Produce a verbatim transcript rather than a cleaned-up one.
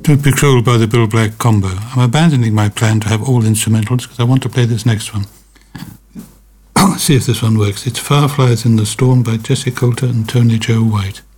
Don't Be Cruel by the Bill Black Combo. I'm abandoning my plan to have all instrumentals because I want to play this next one. See if this one works. It's Fireflies in the Storm by Jesse Coulter and Tony Joe White.